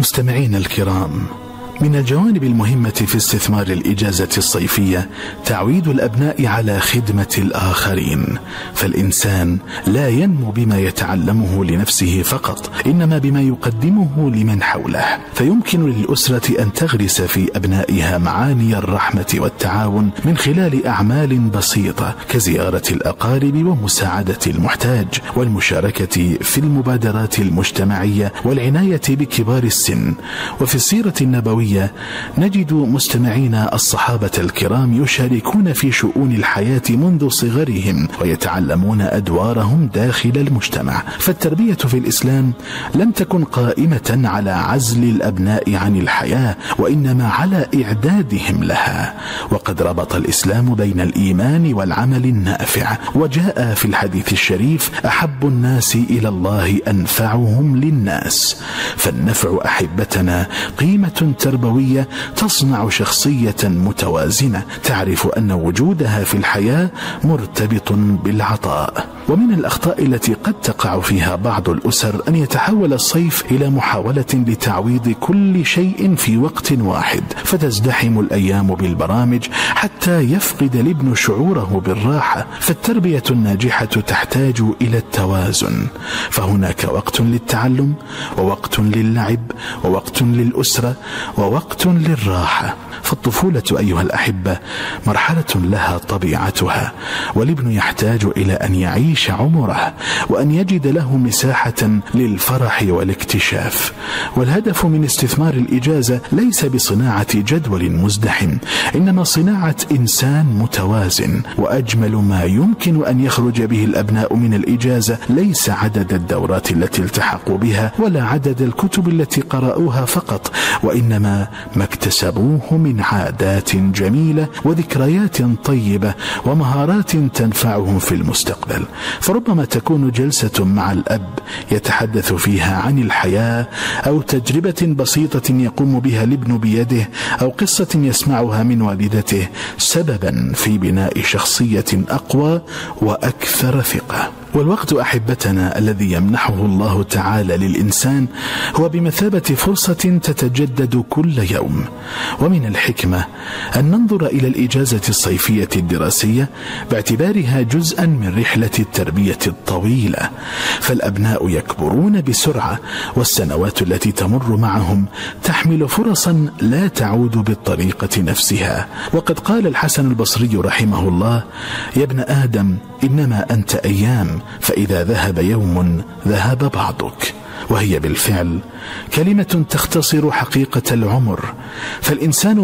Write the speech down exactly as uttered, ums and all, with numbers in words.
مستمعين الكرام، من الجوانب المهمة في استثمار الإجازة الصيفية تعويد الأبناء على خدمة الآخرين، فالإنسان لا ينمو بما يتعلمه لنفسه فقط، إنما بما يقدمه لمن حوله. فيمكن للأسرة أن تغرس في أبنائها معاني الرحمة والتعاون من خلال أعمال بسيطة كزيارة الأقارب ومساعدة المحتاج والمشاركة في المبادرات المجتمعية والعناية بكبار السن. وفي السيرة النبوية نجد مستمعين الصحابة الكرام يشاركون في شؤون الحياة منذ صغرهم ويتعلمون أدوارهم داخل المجتمع. فالتربية في الإسلام لم تكن قائمة على عزل الأبناء عن الحياة، وإنما على إعدادهم لها. وقد ربط الإسلام بين الإيمان والعمل النافع، وجاء في الحديث الشريف: أحب الناس إلى الله أنفعهم للناس. فالنفع أحبتنا قيمة تربوية تصنع شخصية متوازنة تعرف أن وجودها في الحياة مرتبط بالعطاء. ومن الأخطاء التي قد تقع فيها بعض الأسر أن يتحول الصيف إلى محاولة لتعويض كل شيء في وقت واحد، فتزدحم الأيام بالبرامج حتى يفقد الابن شعوره بالراحة. فالتربية الناجحة تحتاج إلى التوازن، فهناك وقت للتعلم، ووقت للعب، ووقت للأسرة، ووقت للراحة. فالطفولة أيها الأحبة مرحلة لها طبيعتها، والابن يحتاج إلى أن يعيش عمره وأن يجد له مساحة للفرح والاكتشاف. والهدف من استثمار الإجازة ليس بصناعة جدول مزدحم، إنما صناعة إنسان متوازن. وأجمل ما يمكن أن يخرج به الأبناء من الإجازة ليس عدد الدورات التي التحقوا بها ولا عدد الكتب التي قرأوها فقط، وإنما ما اكتسبوه من عادات جميلة وذكريات طيبة ومهارات تنفعهم في المستقبل. فربما تكون جلسة مع الأب يتحدث فيها عن الحياة، أو تجربة بسيطة يقوم بها الابن بيده، أو قصة يسمعها من والدته، سببا في بناء شخصية أقوى وأكثر ثقة. والوقت أحبتنا الذي يمنحه الله تعالى للإنسان هو بمثابة فرصة تتجدد كل يوم. ومن الحكمة أن ننظر إلى الإجازة الصيفية الدراسية باعتبارها جزءا من رحلة التربية الطويلة. فالأبناء يكبرون بسرعة، والسنوات التي تمر معهم تحمل فرصا لا تعود بالطريقة نفسها. وقد قال الحسن البصري رحمه الله: يا ابن آدم إنما أنت أيام، فإذا ذهب يوم ذهب بعضك. وهي بالفعل كلمة تختصر حقيقة العمر. فالإنسان